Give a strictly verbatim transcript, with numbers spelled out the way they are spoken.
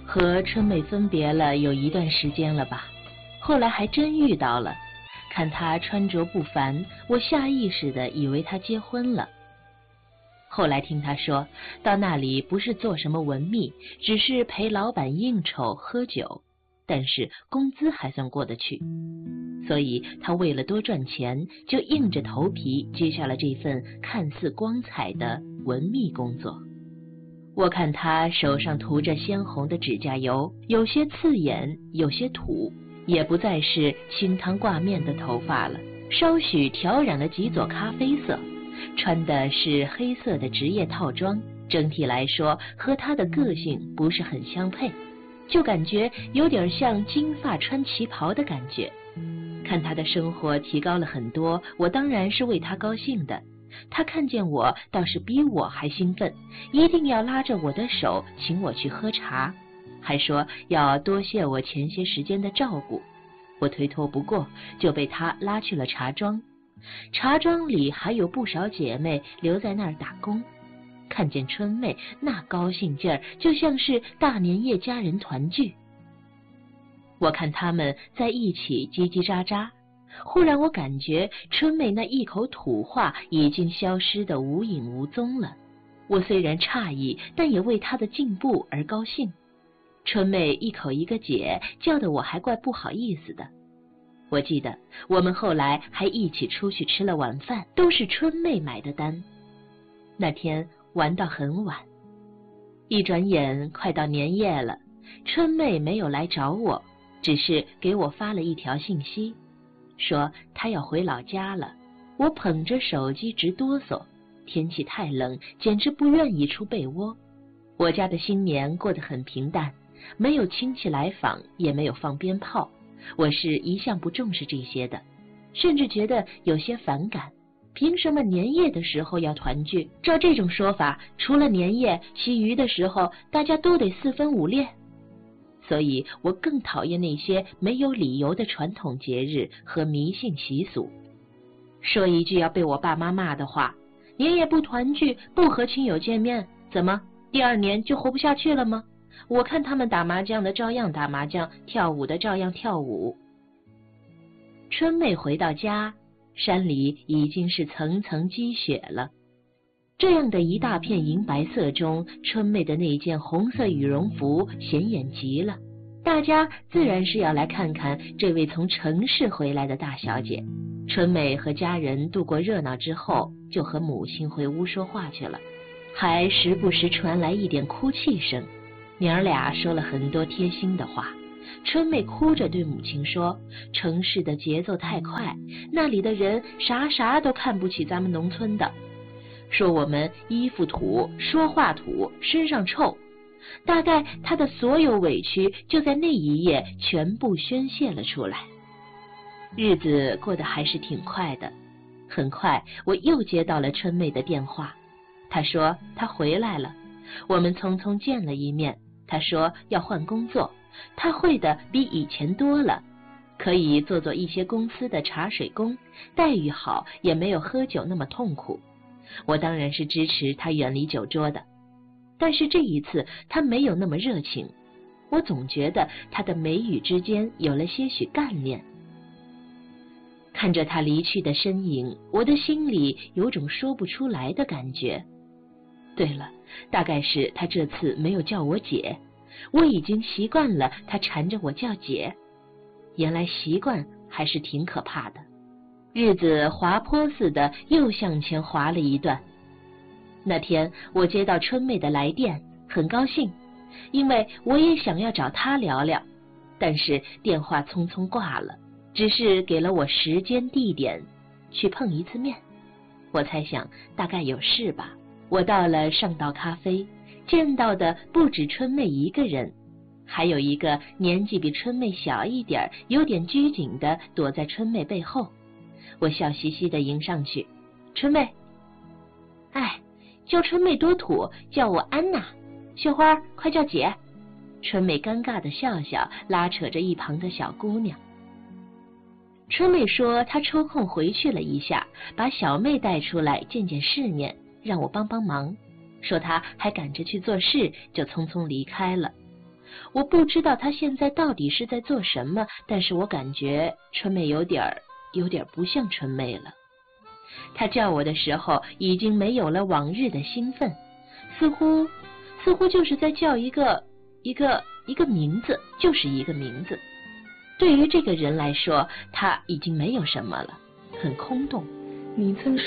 和春妹分别了有一段时间了吧，后来还真遇到了。看她穿着不凡，我下意识地以为她结婚了。后来听她说，到那里不是做什么文秘，只是陪老板应酬喝酒，但是工资还算过得去，所以她为了多赚钱，就硬着头皮接下了这份看似光彩的文秘工作。我看她手上涂着鲜红的指甲油，有些刺眼，有些土，也不再是清汤挂面的头发了，稍许调染了几撮咖啡色，穿的是黑色的职业套装，整体来说和她的个性不是很相配，就感觉有点像金发穿旗袍的感觉。看她的生活提高了很多，我当然是为她高兴的。她看见我倒是比我还兴奋，一定要拉着我的手请我去喝茶，还说要多谢我前些时间的照顾。我推脱不过，就被她拉去了茶庄。茶庄里还有不少姐妹留在那儿打工，看见春妹那高兴劲儿，就像是大年夜家人团聚。我看他们在一起叽叽喳喳，忽然我感觉春妹那一口土话已经消失得无影无踪了。我虽然诧异，但也为她的进步而高兴。春妹一口一个姐，叫得我还怪不好意思的。我记得我们后来还一起出去吃了晚饭，都是春妹买的单。那天玩到很晚，一转眼快到年夜了，春妹没有来找我，只是给我发了一条信息，说她要回老家了。我捧着手机直哆嗦，天气太冷，简直不愿意出被窝。我家的新年过得很平淡，没有亲戚来访，也没有放鞭炮，我是一向不重视这些的，甚至觉得有些反感。凭什么年夜的时候要团聚？照这种说法，除了年夜，其余的时候大家都得四分五裂。所以我更讨厌那些没有理由的传统节日和迷信习俗。说一句要被我爸妈骂的话，年夜不团聚，不和亲友见面，怎么第二年就活不下去了吗？我看他们打麻将的照样打麻将，跳舞的照样跳舞。春妹回到家，山里已经是层层积雪了。这样的一大片银白色中，春妹的那件红色羽绒服显眼极了，大家自然是要来看看这位从城市回来的大小姐。春妹和家人度过热闹之后，就和母亲回屋说话去了，还时不时传来一点哭泣声。娘儿俩说了很多贴心的话。春妹哭着对母亲说，城市的节奏太快，那里的人啥啥都看不起咱们农村的，说我们衣服土，说话土，身上臭。大概她的所有委屈就在那一夜全部宣泄了出来。日子过得还是挺快的，很快我又接到了春妹的电话，她说她回来了。我们匆匆见了一面，她说要换工作，她会的比以前多了，可以做做一些公司的茶水工，待遇好，也没有喝酒那么痛苦。我当然是支持她远离酒桌的，但是这一次她没有那么热情，我总觉得她的眉宇之间有了些许干练。看着她离去的身影，我的心里有种说不出来的感觉。对了，大概是她这次没有叫我姐，我已经习惯了她缠着我叫姐。原来习惯还是挺可怕的。日子滑坡似的又向前滑了一段。那天我接到春妹的来电，很高兴，因为我也想要找她聊聊，但是电话匆匆挂了，只是给了我时间地点去碰一次面。我猜想大概有事吧。我到了上岛咖啡，见到的不止春妹一个人，还有一个年纪比春妹小一点，有点拘谨的躲在春妹背后。我笑嘻嘻的迎上去，春妹，哎，叫春妹多土，叫我安娜。绣花，快叫姐。春妹尴尬的笑笑，拉扯着一旁的小姑娘。春妹说她抽空回去了一下，把小妹带出来见见世面，让我帮帮忙，说她还赶着去做事，就匆匆离开了。 我不知道他现在到底是在做什么，但是我感觉春妹有点儿有点不像春妹了。他叫我的时候已经没有了往日的兴奋，似乎似乎就是在叫一个一个一个名字，就是一个名字。对于这个人来说，他已经没有什么了，很空洞。 你曾